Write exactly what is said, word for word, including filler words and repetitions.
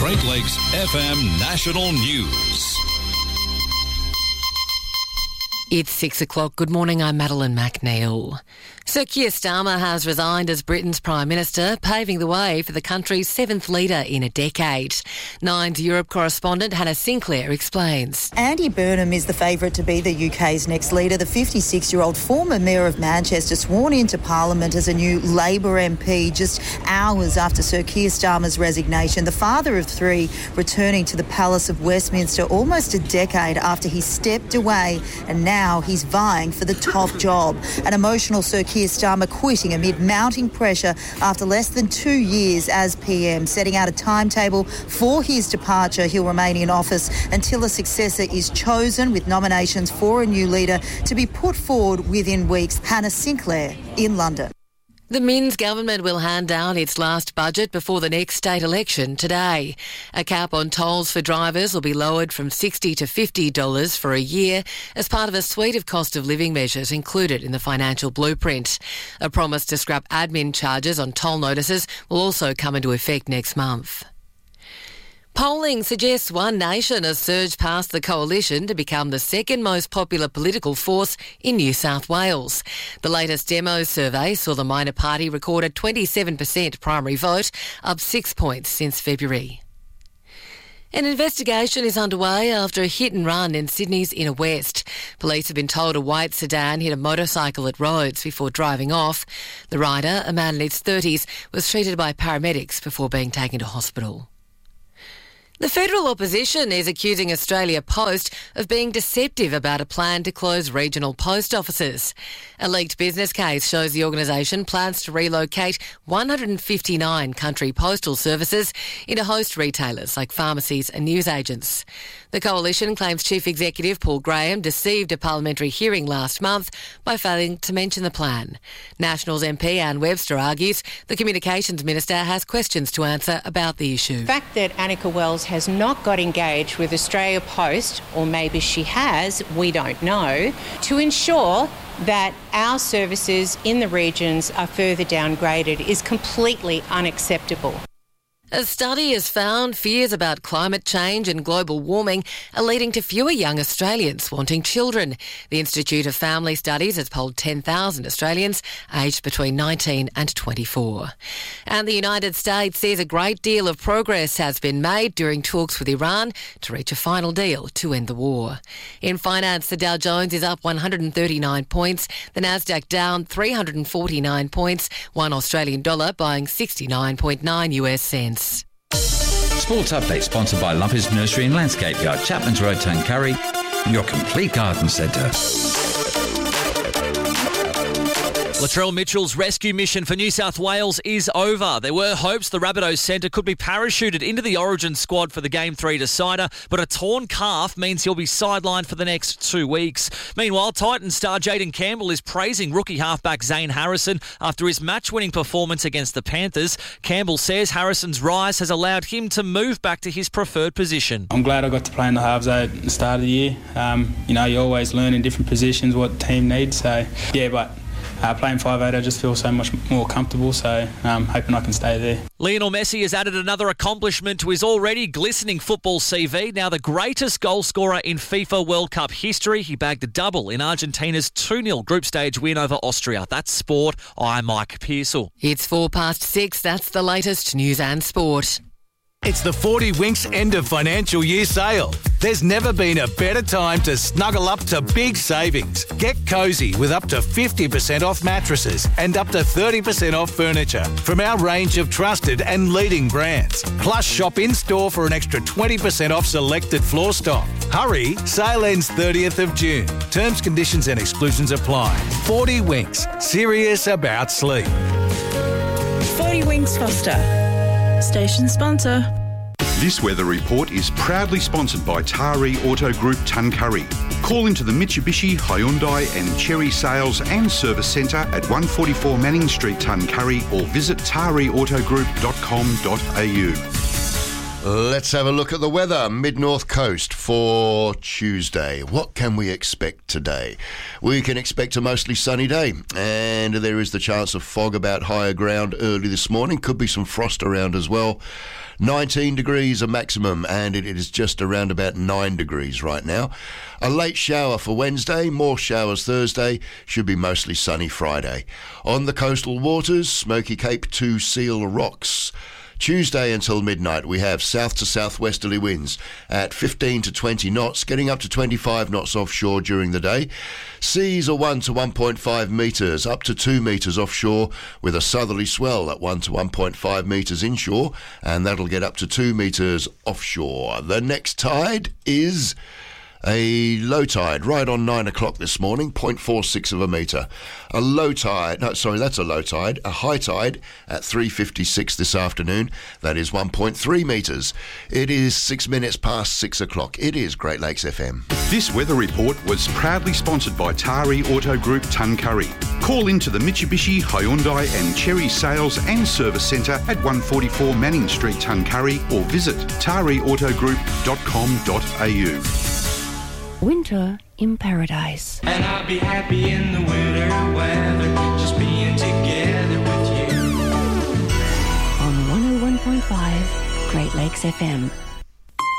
Great Lakes F M National News. It's six o'clock. Good morning, I'm Madeline McNeil. Sir Keir Starmer has resigned as Britain's Prime Minister, paving the way for the country's seventh leader in a decade. Nine's Europe correspondent Hannah Sinclair explains. Andy Burnham is the favourite to be the U K's next leader. The fifty-six-year-old former Mayor of Manchester sworn into Parliament as a new Labor M P just hours after Sir Keir Starmer's resignation. The father of three returning to the Palace of Westminster almost a decade after he stepped away, and now he's vying for the top job. An emotional Sir Keir Starmer quitting amid mounting pressure after less than two years as P M, setting out a timetable for his departure. He'll remain in office until a successor is chosen, with nominations for a new leader to be put forward within weeks. Hannah Sinclair in London. The Minns government will hand down its last budget before the next state election today. A cap on tolls for drivers will be lowered from sixty dollars to fifty dollars for a year as part of a suite of cost of living measures included in the financial blueprint. A promise to scrap admin charges on toll notices will also come into effect next month. Polling suggests One Nation has surged past the Coalition to become the second most popular political force in New South Wales. The latest Demo survey saw the minor party record a twenty-seven percent primary vote, up six points since February. An investigation is underway after a hit and run in Sydney's inner west. Police have been told a white sedan hit a motorcycle at Rhodes before driving off. The rider, a man in his thirties, was treated by paramedics before being taken to hospital. The federal opposition is accusing Australia Post of being deceptive about a plan to close regional post offices. A leaked business case shows the organisation plans to relocate one hundred fifty-nine country postal services into host retailers like pharmacies and newsagents. The coalition claims Chief Executive Paul Graham deceived a parliamentary hearing last month by failing to mention the plan. Nationals M P Anne Webster argues the Communications Minister has questions to answer about the issue. The fact that Annika Wells has not got engaged with Australia Post, or maybe she has, we don't know, to ensure that our services in the regions are further downgraded is completely unacceptable. A study has found fears about climate change and global warming are leading to fewer young Australians wanting children. The Institute of Family Studies has polled ten thousand Australians aged between nineteen and twenty-four. And the United States says a great deal of progress has been made during talks with Iran to reach a final deal to end the war. In finance, the Dow Jones is up one hundred thirty-nine points, the Nasdaq down three hundred forty-nine points, one Australian dollar buying sixty-nine point nine US cents. Sports Update sponsored by Lumpers Nursery and Landscape Yard, Chapman's Road, Tuncurry, your complete garden centre. Latrell Mitchell's rescue mission for New South Wales is over. There were hopes the Rabbitohs centre could be parachuted into the Origin squad for the Game three decider, but a torn calf means he'll be sidelined for the next two weeks. Meanwhile, Titans star Jaden Campbell is praising rookie halfback Zane Harrison after his match-winning performance against the Panthers. Campbell says Harrison's rise has allowed him to move back to his preferred position. I'm glad I got to play in the halves at the start of the year. Um, you know, you always learn in different positions what the team needs, so yeah, but Uh, playing five eight, I just feel so much more comfortable, so I'm um, hoping I can stay there. Lionel Messi has added another accomplishment to his already glistening football C V. Now the greatest goal scorer in FIFA World Cup history. He bagged a double in Argentina's two nil group stage win over Austria. That's sport. I'm Mike Pearsall. It's four past six. That's the latest news and sport. It's the forty Winks end of financial year sale. There's never been a better time to snuggle up to big savings. Get cosy with up to fifty percent off mattresses and up to thirty percent off furniture from our range of trusted and leading brands. Plus, shop in-store for an extra twenty percent off selected floor stock. Hurry, sale ends thirtieth of June. Terms, conditions and exclusions apply. forty Winks, serious about sleep. forty Winks Foster. Station sponsor. This weather report is proudly sponsored by Taree Auto Group Tuncurry. Call into the Mitsubishi, Hyundai and Chery Sales and Service Centre at one forty-four Manning Street, Tuncurry, or visit taree auto group dot com dot a u. Let's have a look at the weather. Mid-North Coast for Tuesday. What can we expect today? We can expect a mostly sunny day, and there is the chance of fog about higher ground early this morning. Could be some frost around as well. nineteen degrees a maximum, and it is just around about nine degrees right now. A late shower for Wednesday, more showers Thursday, should be mostly sunny Friday. On the coastal waters, Smoky Cape to Seal Rocks. Tuesday until midnight, we have south to southwesterly winds at fifteen to twenty knots, getting up to twenty-five knots offshore during the day. Seas are one to one point five metres, up to two metres offshore, with a southerly swell at one to one point five metres inshore, and that'll get up to two metres offshore. The next tide is a low tide right on nine o'clock this morning, zero point four six of a metre. A low tide, no, sorry, that's a low tide. A high tide at three fifty-six this afternoon. That is one point three metres. It is six minutes past six o'clock. It is Great Lakes F M. This weather report was proudly sponsored by Tari Auto Group Tuncurry. Call into the Mitsubishi, Hyundai and Cherry Sales and Service Centre at one forty-four Manning Street, Tuncurry, or visit tari auto group dot com dot a u. Winter in Paradise. And I'll be happy in the winter weather, just being together with you. On one oh one point five Great Lakes F M.